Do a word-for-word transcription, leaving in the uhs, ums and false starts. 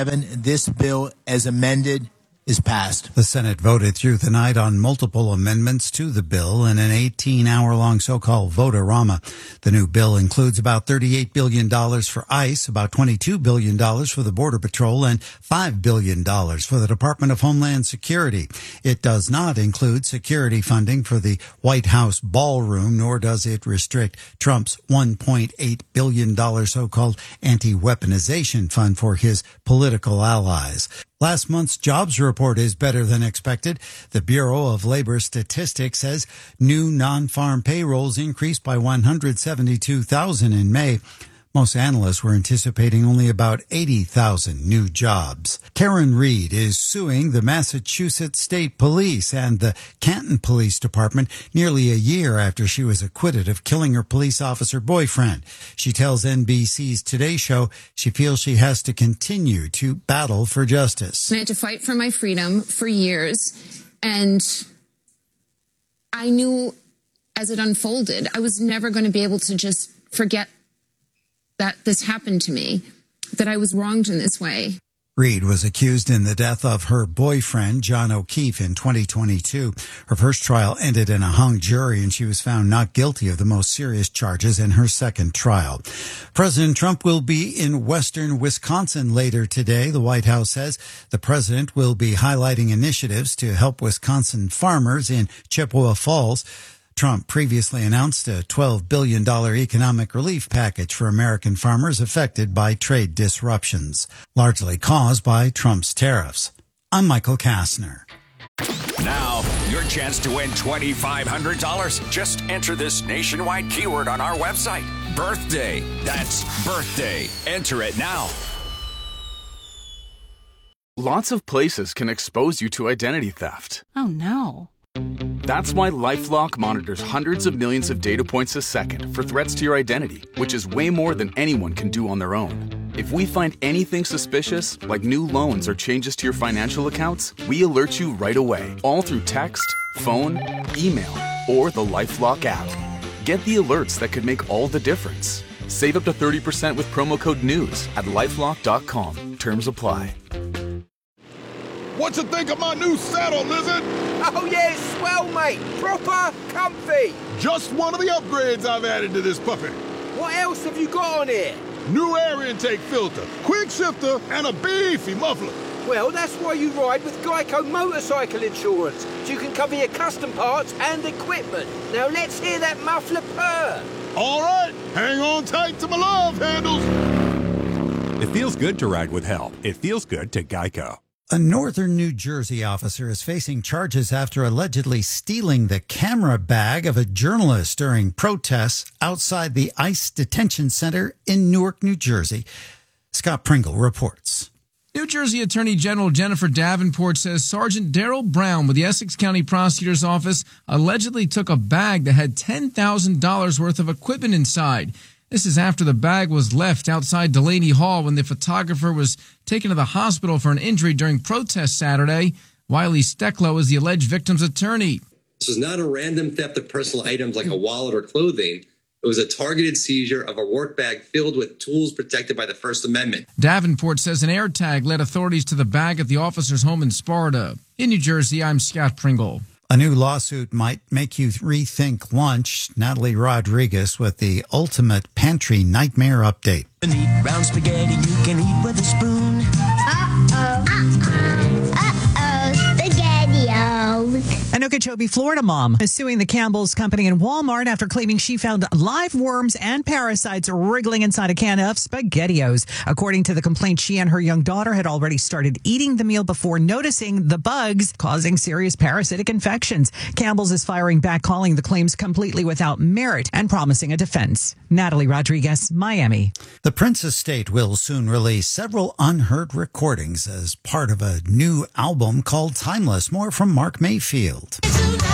seven, this bill, as amended, is passed. The Senate voted through the night on multiple amendments to the bill in an eighteen-hour-long so-called vote-a-rama. The new bill includes about thirty-eight billion dollars for ICE, about twenty-two billion dollars for the Border Patrol, and five billion dollars for the Department of Homeland Security. It does not include security funding for the White House ballroom, nor does it restrict Trump's one point eight billion dollars so-called anti-weaponization fund for his political allies. Last month's jobs report is better than expected. The Bureau of Labor Statistics says new non-farm payrolls increased by one hundred seventy-two thousand in May. Most analysts were anticipating only about eighty thousand new jobs. Karen Reed is suing the Massachusetts State Police and the Canton Police Department nearly a year after she was acquitted of killing her police officer boyfriend. She tells N B C's Today Show she feels she has to continue to battle for justice. I had to fight for my freedom for years, and I knew as it unfolded, I was never going to be able to just forget that this happened to me, that I was wronged in this way. Reed was accused in the death of her boyfriend, John O'Keefe, in twenty twenty-two. Her first trial ended in a hung jury, and she was found not guilty of the most serious charges in her second trial. President Trump will be in western Wisconsin later today. The White House says the president will be highlighting initiatives to help Wisconsin farmers in Chippewa Falls. Trump previously announced a twelve billion dollars economic relief package for American farmers affected by trade disruptions, largely caused by Trump's tariffs. I'm Michael Kastner. Now, your chance to win two thousand five hundred dollars. Just enter this nationwide keyword on our website. Birthday. That's birthday. Enter it now. Lots of places can expose you to identity theft. Oh, no. That's why LifeLock monitors hundreds of millions of data points a second for threats to your identity, which is way more than anyone can do on their own. If we find anything suspicious, like new loans or changes to your financial accounts, we alert you right away, all through text, phone, email, or the LifeLock app. Get the alerts that could make all the difference. Save up to thirty percent with promo code NEWS at lifelock dot com. Terms apply. What you think of my new saddle, Lizard? Oh, yeah, swell, mate. Proper comfy. Just one of the upgrades I've added to this puppy. What else have you got on here? New air intake filter, quick shifter, and a beefy muffler. Well, that's why you ride with Geico Motorcycle Insurance, so you can cover your custom parts and equipment. Now let's hear that muffler purr. All right, hang on tight to my love handles. It feels good to ride with help. It feels good to Geico. A northern New Jersey officer is facing charges after allegedly stealing the camera bag of a journalist during protests outside the ICE detention center in Newark, New Jersey. Scott Pringle reports. New Jersey Attorney General Jennifer Davenport says Sergeant Daryl Brown with the Essex County Prosecutor's Office allegedly took a bag that had ten thousand dollars worth of equipment inside. This is after the bag was left outside Delaney Hall when the photographer was taken to the hospital for an injury during protests Saturday. Wiley Stecklow is the alleged victim's attorney. This was not a random theft of personal items like a wallet or clothing. It was a targeted seizure of a work bag filled with tools protected by the First Amendment. Davenport says an air tag led authorities to the bag at the officer's home in Sparta. In New Jersey, I'm Scott Pringle. A new lawsuit might make you rethink lunch. Natalie Rodriguez with the ultimate pantry nightmare update. Eat brown spaghetti you can eat with a spoon. Uh-oh. Uh-oh. Uh-oh. SpaghettiOs. An Okeechobee, Florida mom is suing the Campbell's Company and Walmart after claiming she found live worms and parasites wriggling inside a can of SpaghettiOs. According to the complaint, she and her young daughter had already started eating the meal before noticing the bugs causing serious parasitic infections. Campbell's is firing back, calling the claims completely without merit and promising a defense. Natalie Rodriguez, Miami. The Prince estate will soon release several unheard recordings as part of a new album called Timeless. More from Mark Mayfield.